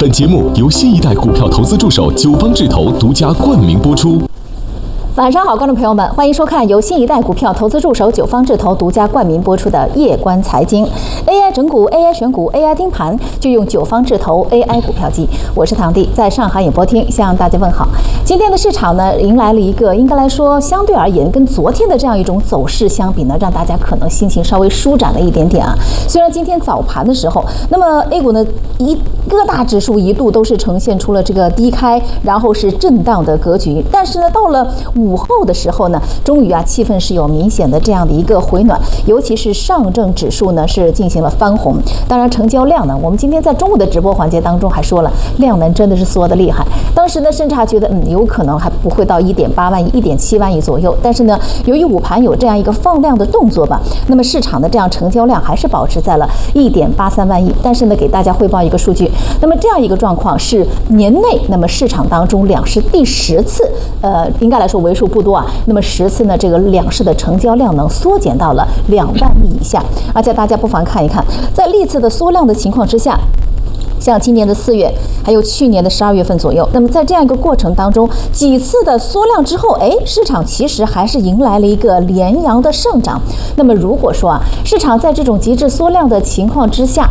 本节目由新一代股票投资助手九方智投独家冠名播出。 晚上好，观众朋友们，欢迎收看由新一代股票投资助手九方智投独家冠名播出的夜观财经 AI 整股、AI 选股、AI 盯盘，就用九方智投 AI 股票机。我是唐弟，在上海演播厅向大家问好。今天的市场呢，迎来了一个应该来说相对而言跟昨天的这样一种走势相比呢，让大家可能心情稍微舒展了一点点啊。虽然今天早盘的时候，那么 A 股呢各大指数一度都是呈现出了这个低开，然后是震荡的格局，但是呢，到了午后的时候呢，终于气氛是有明显的这样的一个回暖，尤其是上证指数呢是进行了翻红。当然，成交量呢，我们今天在中午的直播环节当中还说了，量能真的是缩得厉害。当时呢，甚至还觉得有可能还不会到1.8万亿、1.7万亿左右。但是呢，由于午盘有这样一个放量的动作吧，那么市场的这样成交量还是保持在了1.83万亿。但是呢，给大家汇报一个数据，那么这样一个状况是年内，那么市场当中两市第10次，应该来说为数不多啊。那么10次呢，这个两市的成交量能缩减到了2万亿以下。而且大家不妨看一看，在历次的缩量的情况之下，像今年的4月，还有去年的12月份左右，那么在这样一个过程当中，几次的缩量之后，市场其实还是迎来了一个连阳的上涨。那么如果说市场在这种极致缩量的情况之下，